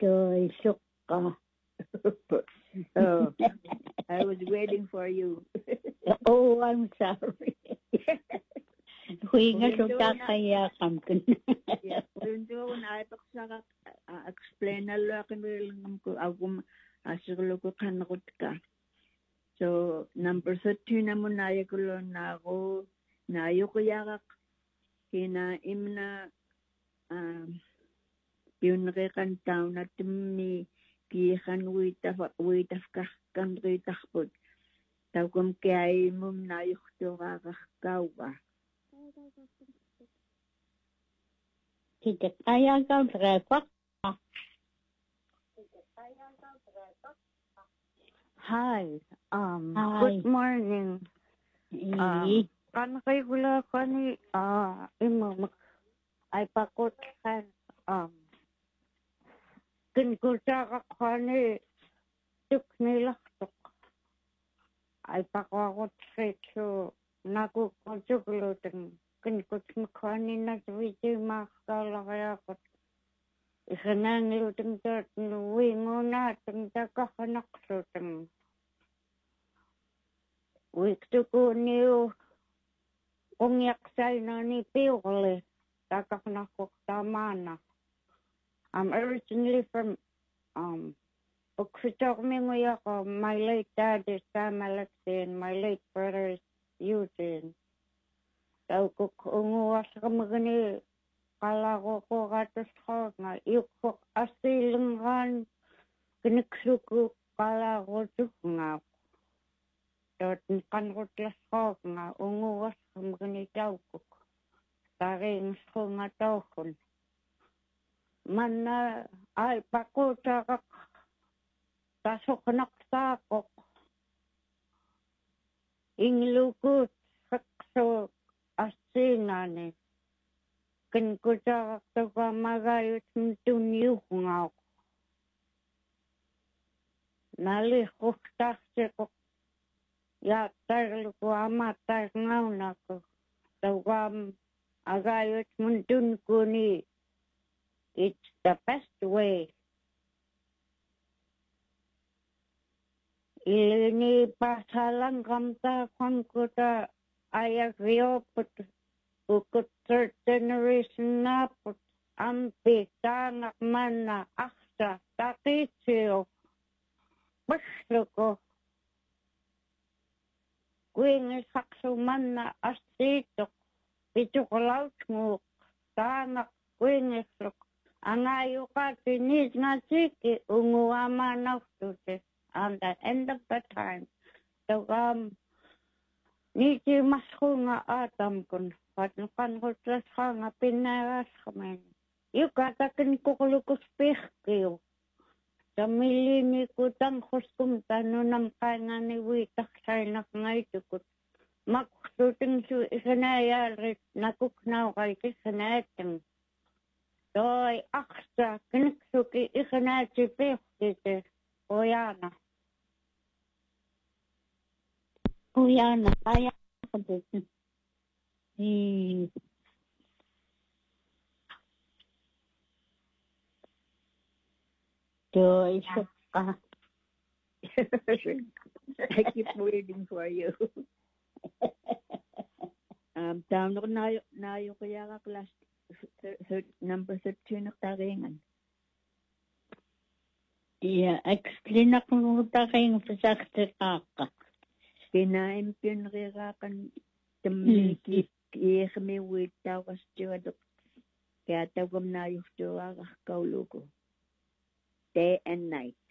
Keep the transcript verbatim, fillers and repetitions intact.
Joy Sukka. Oh, I was waiting for you. Oh, I'm sorry. Huwag suka kaya kamkin. Yeah, when do I talk explain a lot and will agum asuluko kanakutka. So number thirteen naman nayakulo na ako nayukuyak kina imna um pinrekan taon na timni kihan wita wita kan ritakpot. Tawag kay mum nayukto kakakawa. Kita kaya ka breakfast. Hi. Um. Hi. Good morning. Um. Kan kay gula kani ah imo ay pakot kan um. Kin gula ka kani tuk nila tuk. Ay pakot secho naku konjugulo teng kin kut mkani na tuwiti makala kaya kot. Ikhanan nilo teng tat nuwi ngona teng takakanak so teng. Wiktuko niyo kung yaksay na ni Piole, takakanak ko tamana. I'm originally from um Okshitok Mingoya ko, my late dad is Sam Alexei and my late brother is Eugene. So kung unguwas ka magani kala ko ko katos ko nga yuk ko asilangan kiniksuko kala ko tuk nga dot kan ko tlas ko nga unguwas ka magani daw ko taring ko nga tawkon man na ay pako takak tasok naksa ko inglukut sakso asinane kin ko takak tawa magayot tunyo nga ako nali ko takse ko ya tarlo ko amatar ngaw na ko tawa agayot muntun ko ni it's the best way. Ilini pasalang kamta kwan kuta ayak rioput ukut third generation na put ampi tanak mana aksa takitsyo baslo ko kuing sakso mana astitok pitukolaut nguk tanak kuing islok angayo ka tinis nga siki unguama naftute. At the end of the time, so um, niti masko nga atam kun, patnukan ko tlas ka nga pinaras kamen. Yu katakin ko kulukos pihkiyo. Sa milini ko tang kuskum tano ng kanya ni witak sarnak nga itukot. Maksuting su isanayari nakuknaw kay kisanayatang. Doy aksa kiniksuki isanayati pihkite. Oyana. Oh, yan na. Kaya ka po. Eh. Joy, suka. I keep waiting for you. um, down ako na na yung kaya ka class number thirteen na taringan. Yeah, explain ako nung takay ng pasakta kaka. Kinain pinrirakan tamiki kami wita was tiwadok kaya tawag na yung tiwa kakaulo ko day and night